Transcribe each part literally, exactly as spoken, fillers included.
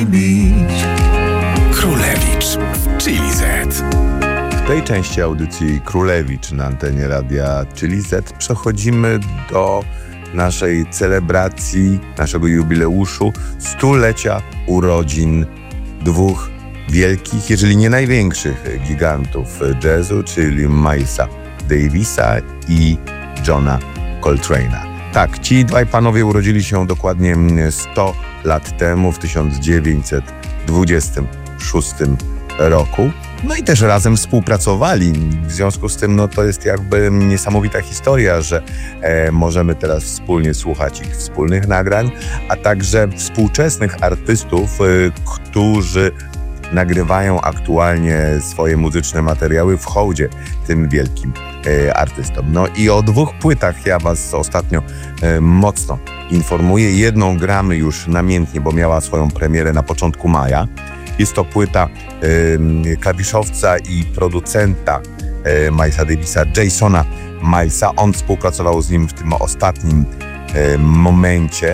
Królewicz w Chili Z. W tej części audycji Królewicz na antenie radia Chili Z przechodzimy do naszej celebracji, naszego jubileuszu stulecia urodzin dwóch wielkich, jeżeli nie największych gigantów jazzu, czyli Milesa Davisa i Johna Coltrane'a. Tak, ci dwaj panowie urodzili się dokładnie sto lat temu, w tysiąc dziewięćset dwudziestym szóstym roku. No i też razem współpracowali. W związku z tym no to jest jakby niesamowita historia, że e, możemy teraz wspólnie słuchać ich wspólnych nagrań, a także współczesnych artystów, e, którzy nagrywają aktualnie swoje muzyczne materiały w hołdzie tym wielkim e, artystom. No i o dwóch płytach ja was ostatnio e, mocno informuję. Jedną gramy już namiętnie, bo miała swoją premierę na początku maja. Jest to płyta e, klawiszowca i producenta e, Milesa Davisa, Jasona Milesa. On współpracował z nim w tym ostatnim e, momencie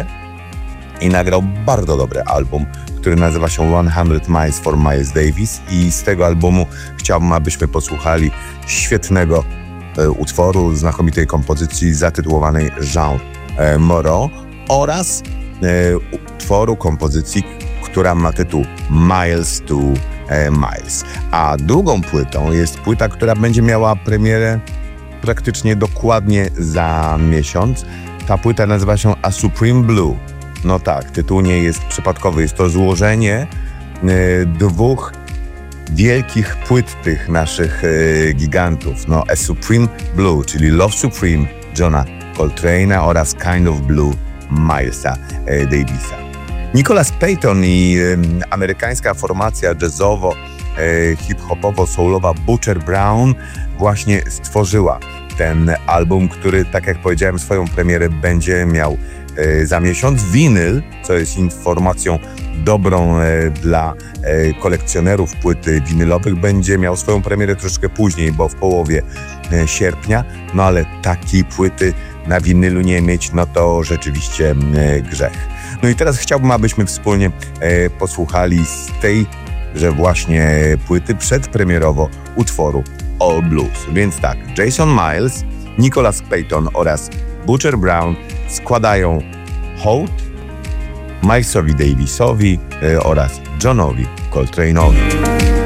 i nagrał bardzo dobry album, który nazywa się sto Miles for Miles Davis, i z tego albumu chciałbym, abyśmy posłuchali świetnego e, utworu, znakomitej kompozycji zatytułowanej Jean e, Moreau oraz e, utworu, kompozycji, która ma tytuł Miles to e, Miles. A drugą płytą jest płyta, która będzie miała premierę praktycznie dokładnie za miesiąc. Ta płyta nazywa się A Supreme Blue. No tak, tytuł nie jest przypadkowy. Jest to złożenie y, dwóch wielkich płyt tych naszych y, gigantów. No, A Supreme Blue, czyli Love Supreme Johna Coltrane'a oraz Kind of Blue Milesa y, Davisa. Nicholas Payton i y, amerykańska formacja jazzowo, y, hip-hopowo-soulowa Butcher Brown właśnie stworzyła ten album, który, tak jak powiedziałem, swoją premierę będzie miał za miesiąc. Winyl, co jest informacją dobrą dla kolekcjonerów płyt winylowych, będzie miał swoją premierę troszkę później, bo w połowie sierpnia. No ale takiej płyty na winylu nie mieć, no to rzeczywiście grzech. No i teraz chciałbym, abyśmy wspólnie posłuchali z tej, że właśnie płyty przedpremierowo utworu All Blues. Więc tak, Jason Miles, Nicholas Payton oraz Butcher Brown składają hołd Milesowi Davisowi y, oraz Johnowi Coltrane'owi.